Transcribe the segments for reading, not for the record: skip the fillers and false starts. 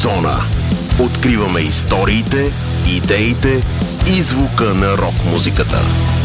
Зона. Откриваме историите, идеите и звука на рок-музиката.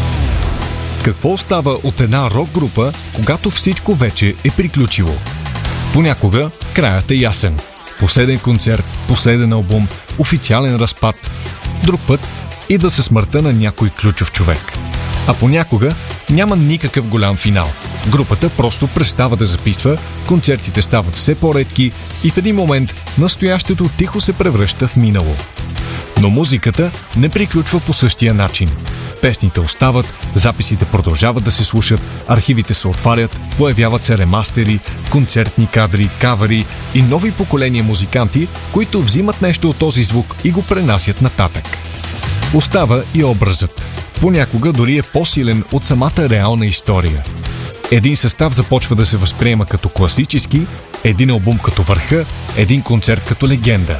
Какво остава от една рок-група, когато всичко вече е приключило? Понякога краят е ясен. Последен концерт, последен албум, официален разпад. Друг път идва със смъртта на някой ключов човек. А понякога няма никакъв голям финал. Групата просто престава да записва, концертите стават все по-редки и в един момент настоящето тихо се превръща в минало. Но музиката не приключва по същия начин. Песните остават, записите продължават да се слушат, архивите се отварят, появяват се ремастери, концертни кадри, кавери и нови поколения музиканти, които взимат нещо от този звук и го пренасят нататък. Остава и образът. Понякога дори е по-силен от самата реална история. Един състав започва да се възприема като класически, един албум като върха, един концерт като легенда.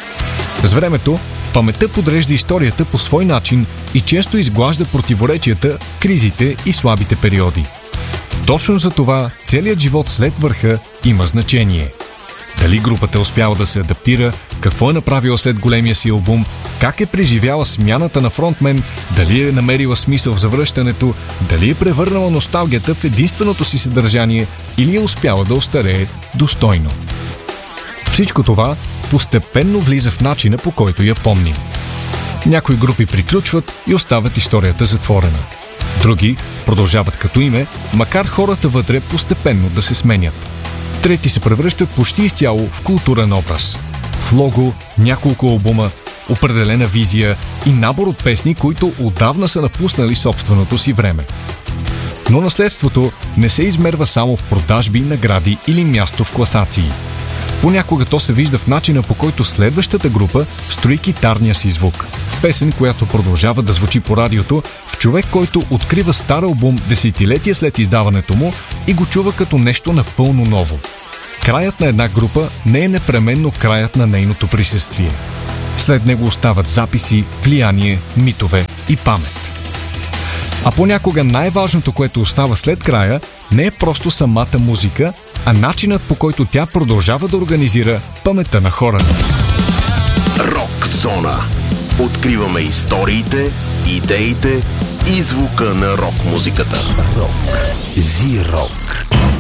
С времето, паметта подрежда историята по свой начин и често изглажда противоречията, кризите и слабите периоди. Точно за това целият живот след върха има значение. Дали групата е успяла да се адаптира, какво е направила след големия си албум, как е преживяла смяната на фронтмен, дали е намерила смисъл в завръщането, дали е превърнала носталгията в единственото си съдържание или е успяла да остарее достойно. Всичко това постепенно влиза в начина, по който я помним. Някои групи приключват и оставят историята затворена. Други продължават като име, макар хората вътре постепенно да се сменят. Трети се превръщат почти изцяло в културен образ. В лого, няколко албума, определена визия и набор от песни, които отдавна са напуснали собственото си време. Но наследството не се измерва само в продажби, награди или място в класации. Понякога то се вижда в начина, по който следващата група строи китарния си звук. В песен, която продължава да звучи по радиото, в човек, който открива стар албум десетилетия след издаването му и го чува като нещо напълно ново. Краят на една група не е непременно краят на нейното присъствие. След него остават записи, влияние, митове и памет. А понякога най-важното, което остава след края, не е просто самата музика, а начинът, по който тя продължава да организира паметта на хората. Рок Зона. Откриваме историите, идеите и звука на рок-музиката. Рок. Зи-рок.